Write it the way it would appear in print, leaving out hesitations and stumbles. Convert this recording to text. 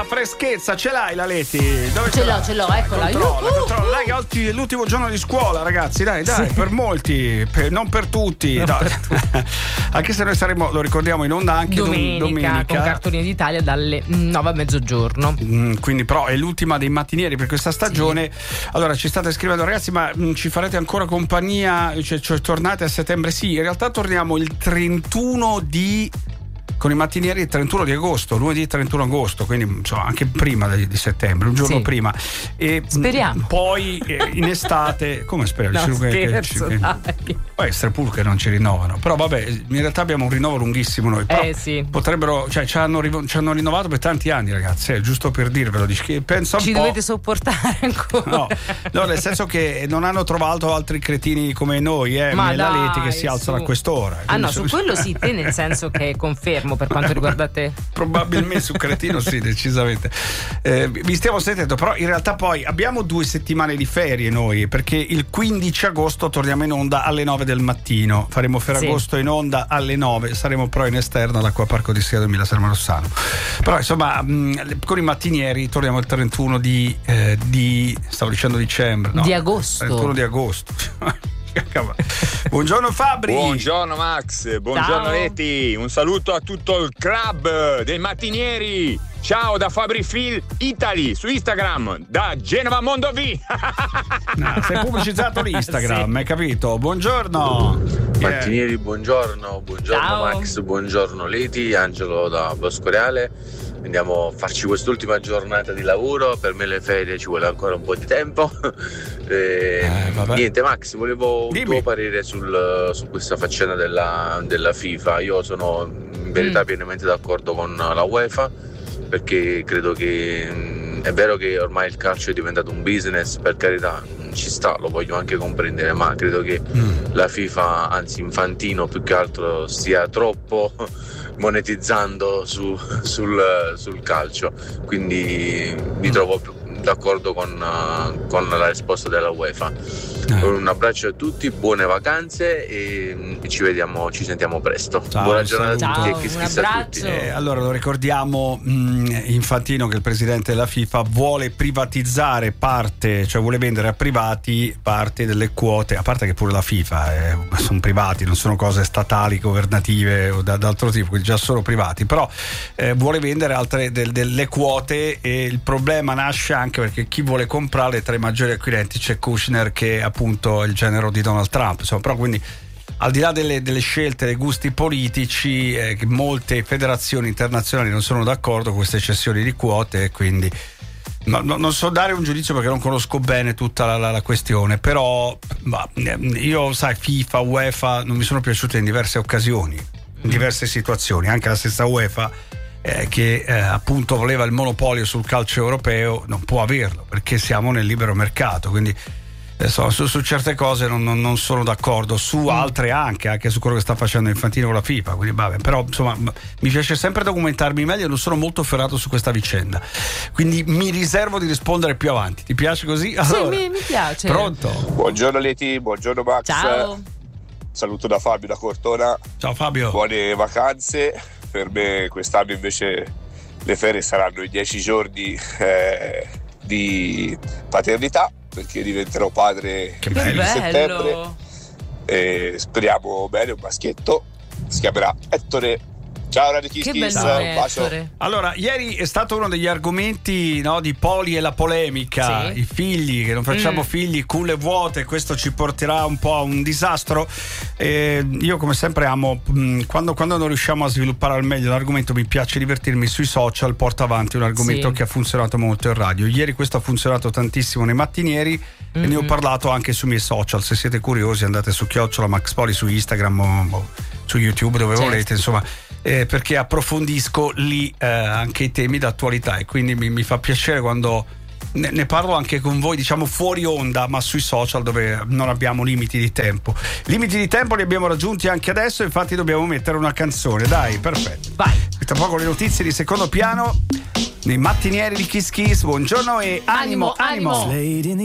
la freschezza ce l'hai la Leti? Dove ce l'ho, eccola. Controlla. Dai, che oggi è l'ultimo giorno di scuola, ragazzi, dai, sì. Per molti, non per tutti. Anche se noi saremo, lo ricordiamo, in onda anche domenica con Cartolini d'Italia dalle 9 a mezzogiorno. Quindi però è l'ultima dei mattinieri per questa stagione. Sì. Allora ci state scrivendo, ragazzi, ma ci farete ancora compagnia? Cioè tornate a settembre? Sì, in realtà torniamo il 31 con i mattinieri il 31 di agosto, lunedì 31 agosto, quindi insomma anche prima di settembre, un giorno prima. E speriamo. Poi in estate, come speriamo? No, scherzo, poi Strepul che non ci rinnovano, però vabbè, in realtà abbiamo un rinnovo lunghissimo noi. Però sì. Potrebbero, cioè ci hanno rinnovato per tanti anni, ragazzi, giusto per dirvelo. Penso un ci po'. Dovete sopportare ancora. No, nel senso che non hanno trovato altri cretini come noi, nella Leti che si alzano a quest'ora. Su quello sì, te nel senso che confermo. Per quanto riguarda te, probabilmente su cretino sì, decisamente. Vi stiamo sentendo, però in realtà poi abbiamo 2 settimane di ferie noi, perché il 15 agosto torniamo in onda alle 9 del mattino, faremo Ferragosto in onda alle 9, saremo però in esterna all'Acquaparco di Sia 2000 Sermo Rossano. Però insomma con i mattinieri torniamo il 31 di stavo dicendo dicembre, no, di agosto. 31 di agosto. Buongiorno Fabri. Buongiorno Max, buongiorno Leti, un saluto a tutto il club dei mattinieri. Ciao da Fabri Phil Italy su Instagram, da Genova Mondovì. Sei pubblicizzato l'Instagram, hai capito? Buongiorno mattinieri, buongiorno Ciao. Max, buongiorno Leti, Angelo da Bosco Reale. Andiamo a farci quest'ultima giornata di lavoro, per me le ferie ci vuole ancora un po' di tempo. Niente Max, volevo un tuo parere su questa faccenda della FIFA. Io sono in verità pienamente d'accordo con la UEFA, perché credo che è vero che ormai il calcio è diventato un business, per carità ci sta, lo voglio anche comprendere, ma credo che la FIFA, anzi Infantino più che altro, stia troppo monetizzando sul calcio, quindi mi trovo d'accordo con la risposta della UEFA. Un abbraccio a tutti, buone vacanze e ci sentiamo presto. Ciao, buona giornata a tutti e un abbraccio. Allora lo ricordiamo, Infantino, che il presidente della FIFA vuole privatizzare parte, cioè vuole vendere a privati parte delle quote, a parte che pure la FIFA sono privati, non sono cose statali, governative o d'altro tipo, quindi già sono privati, però vuole vendere altre delle quote, e il problema nasce anche perché chi vuole comprare tra i maggiori acquirenti c'è Kushner, che è appunto il genero di Donald Trump, insomma. Però quindi al di là delle scelte, dei gusti politici, che molte federazioni internazionali non sono d'accordo con queste cessioni di quote, e quindi non so dare un giudizio perché non conosco bene tutta la questione, però io, sai, FIFA, UEFA non mi sono piaciute in diverse occasioni, in diverse situazioni, anche la stessa UEFA che appunto voleva il monopolio sul calcio europeo non può averlo, perché siamo nel libero mercato, quindi su certe cose non sono d'accordo, su altre anche su quello che sta facendo Infantino con la FIFA, quindi vabbè, però insomma mi piace sempre documentarmi meglio, non sono molto ferrato su questa vicenda, quindi mi riservo di rispondere più avanti. Ti piace così? Allora, sì, mi piace. Pronto? Buongiorno Leti, buongiorno Max. Ciao. Saluto da Fabio da Cortona. Ciao Fabio. Buone vacanze. Per me quest'anno invece le ferie saranno i 10 giorni di paternità, perché diventerò padre in settembre e speriamo bene, un maschietto, si chiamerà Ettore. Ciao Radio Kiss Kiss, un bacio. Allora, ieri è stato uno degli argomenti, no, di Poli e la polemica, i figli, che non facciamo figli, culle vuote, questo ci porterà un po' a un disastro. Io come sempre amo, quando non riusciamo a sviluppare al meglio l'argomento, mi piace divertirmi sui social, porto avanti un argomento che ha funzionato molto in radio. Ieri questo ha funzionato tantissimo nei mattinieri e ne ho parlato anche sui miei social. Se siete curiosi andate su @MaxPoli su Instagram o su YouTube, dove volete, insomma, perché approfondisco lì anche i temi d'attualità, e quindi mi fa piacere quando ne parlo anche con voi, diciamo fuori onda, ma sui social dove non abbiamo limiti di tempo. Limiti di tempo li abbiamo raggiunti anche adesso, infatti dobbiamo mettere una canzone, dai, perfetto. Vai. Tra poco le notizie di secondo piano nei mattinieri di Kiss Kiss. Buongiorno e animo.